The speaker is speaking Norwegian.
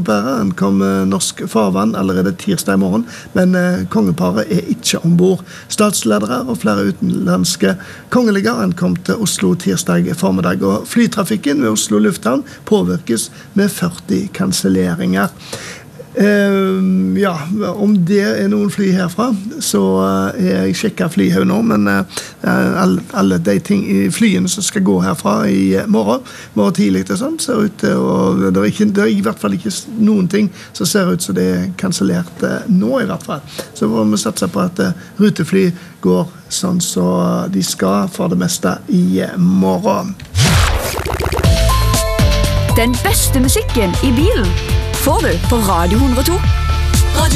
kongeparet. Han kom norsk farvann allerede tirsdag I morgen, men kongeparet ikke ombord. Statsledere og flere utenlandske kongelige ankom til Oslo tirsdag formiddag, og flytrafikken ved Oslo lufthavn påvirkes med 40 kanselleringer. Ja, om det noen fly herfra, så jeg sjekket flyhaug nå, men alle de flyene som skal gå herfra I morgen tidlig og sånn, ser ut til, og det I hvert fall ikke noen ting som ser ut som det kansellert nå I hvert fall. Så må vi satse på at rutefly går sånn så de skal for det meste I morgen. Den beste musikken I bilen får du på Radio 102.